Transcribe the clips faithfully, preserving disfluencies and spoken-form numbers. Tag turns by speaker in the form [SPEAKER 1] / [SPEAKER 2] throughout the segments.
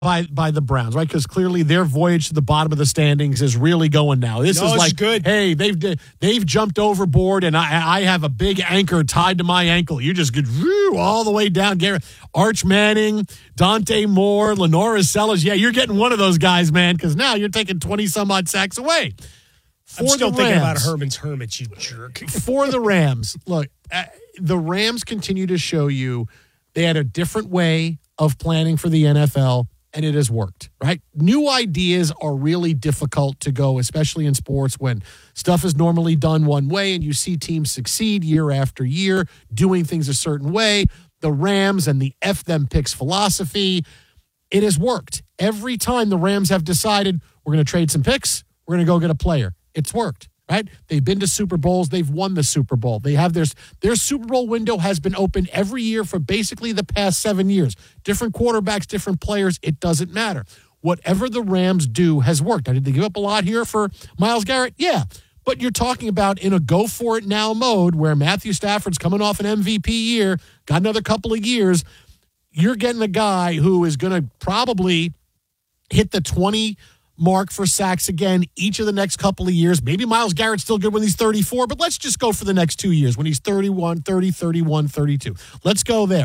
[SPEAKER 1] by by the Browns, right? Because clearly their voyage to the bottom of the standings is really going now. This
[SPEAKER 2] no,
[SPEAKER 1] is like,
[SPEAKER 2] good.
[SPEAKER 1] hey, they've they've jumped overboard, and I I have a big anchor tied to my ankle. You just get whoo, all the way down. Garrett, Arch Manning, Dante Moore, Lenora Sellers. Yeah, you're getting one of those guys, man, because now you're taking twenty some odd sacks away.
[SPEAKER 2] For I'm still thinking Rams, about Herman's Hermits, you jerk.
[SPEAKER 1] For the Rams, look, uh, the Rams continue to show you they had a different way of planning for the N F L. And it has worked, right? New ideas are really difficult to go, especially in sports when stuff is normally done one way and you see teams succeed year after year doing things a certain way. The Rams and the F them picks philosophy, it has worked. Every time the Rams have decided we're going to trade some picks, we're going to go get a player. It's worked. Right? They've been to Super Bowls. They've won the Super Bowl. They have their, their Super Bowl window has been open every year for basically the past seven years. Different quarterbacks, different players. It doesn't matter. Whatever the Rams do has worked. Now, did they give up a lot here for Myles Garrett? Yeah. But you're talking about in a go-for-it-now mode where Matthew Stafford's coming off an M V P year, got another couple of years. You're getting a guy who is going to probably hit the twenty mark for sacks again each of the next couple of years. Maybe Myles Garrett's still good when he's thirty-four, but let's just go for the next two years when he's thirty-one, thirty, thirty-one, thirty-two. Let's go there.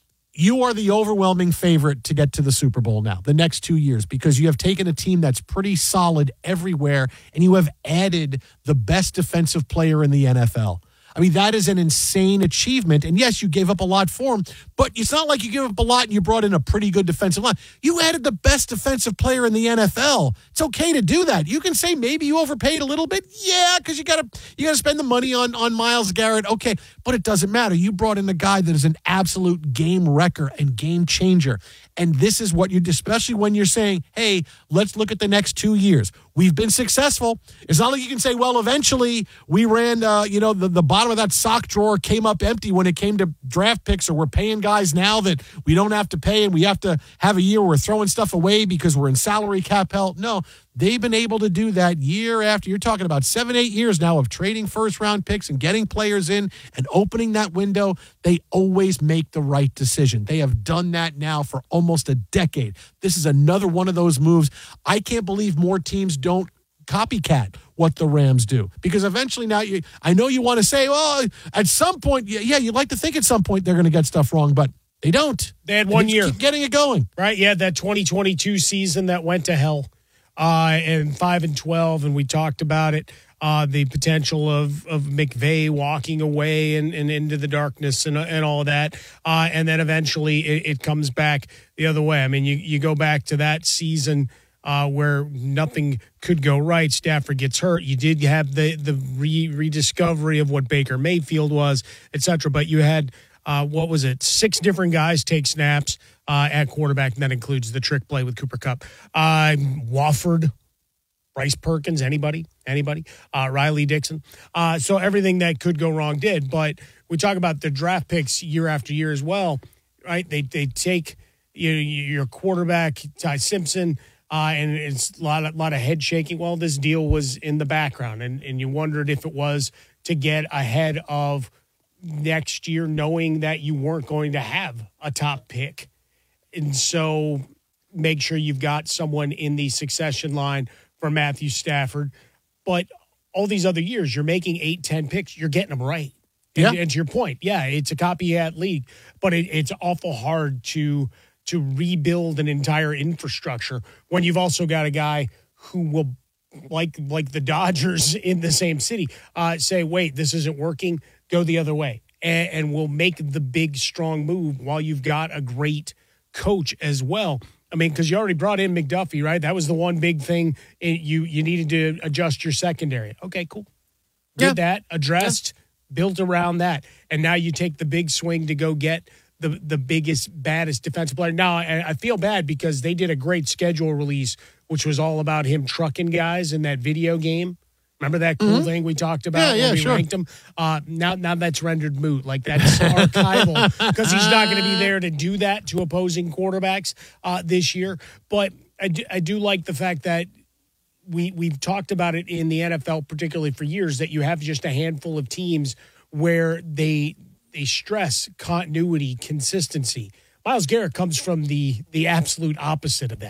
[SPEAKER 1] You are the overwhelming favorite to get to the Super Bowl now, the next two years, because you have taken a team that's pretty solid everywhere, and you have added the best defensive player in the N F L. I mean, that is an insane achievement. And yes, you gave up a lot for him, but it's not like you gave up a lot and you brought in a pretty good defensive line. You added the best defensive player in the N F L. It's okay to do that. You can say maybe you overpaid a little bit. Yeah, because you got to you got to spend the money on, on Myles Garrett. Okay, but it doesn't matter. You brought in a guy that is an absolute game wrecker and game changer. And this is what you do, especially when you're saying, hey, let's look at the next two years. We've been successful. It's not like you can say, well, eventually we ran, uh, you know, the, the bottom of that sock drawer came up empty when it came to draft picks, or we're paying guys now that we don't have to pay and we have to have a year where we're throwing stuff away because we're in salary cap hell. No, they've been able to do that year after. You're talking about seven, eight years now of trading first-round picks and getting players in and opening that window. They always make the right decision. They have done that now for almost a decade. This is another one of those moves. I can't believe more teams don't copycat what the Rams do, because eventually now you, I know you want to say, well, at some point, yeah, you'd like to think at some point they're going to get stuff wrong, but they don't.
[SPEAKER 2] They had one
[SPEAKER 1] they
[SPEAKER 2] year.
[SPEAKER 1] Keep getting it going.
[SPEAKER 2] Right, yeah, that twenty twenty-two season that went to hell, uh, and five and twelve, and we talked about it, uh, the potential of, of McVay walking away and, and into the darkness and, and all of that, uh, and then eventually it, it comes back the other way. I mean, you, you go back to that season Uh, where nothing could go right. Stafford gets hurt. You did have the the re- rediscovery of what Baker Mayfield was, et cetera. But you had, uh, what was it, six different guys take snaps uh, at quarterback, and that includes the trick play with Cooper Kupp. Uh, Wofford, Bryce Perkins, anybody, anybody, uh, Riley Dixon. Uh, so everything that could go wrong did. But we talk about the draft picks year after year as well, right? They, they take you, your quarterback, Ty Simpson, Uh, and it's a lot, of, lot of head shaking. Well, this deal was in the background, and, and you wondered if it was to get ahead of next year, knowing that you weren't going to have a top pick. And so make sure you've got someone in the succession line for Matthew Stafford. But all these other years, you're making eight, ten picks. You're getting them right.
[SPEAKER 1] Yeah.
[SPEAKER 2] And, and to your point, yeah, it's a copycat league, but it, it's awful hard to – to rebuild an entire infrastructure when you've also got a guy who will, like like the Dodgers in the same city, uh, say, wait, this isn't working, go the other way. And, and we'll make the big, strong move while you've got a great coach as well. I mean, because you already brought in McDuffie, right? That was the one big thing it, you, you needed to adjust your secondary. Okay, cool. Did
[SPEAKER 1] yeah.
[SPEAKER 2] that, addressed, yeah. built around that. And now you take the big swing to go get the the biggest, baddest defensive player. Now, I, I feel bad because they did a great schedule release, which was all about him trucking guys in that video game. Remember that cool mm-hmm. thing we talked about
[SPEAKER 1] yeah,
[SPEAKER 2] when
[SPEAKER 1] yeah,
[SPEAKER 2] we
[SPEAKER 1] sure.
[SPEAKER 2] ranked him? Uh, now, now that's rendered moot. Like, that's archival because he's not going to be there to do that to opposing quarterbacks uh, this year. But I do, I do like the fact that we, we've talked about it in the N F L, particularly for years, that you have just a handful of teams where they – they stress continuity, consistency. Myles Garrett comes from the the absolute opposite of that.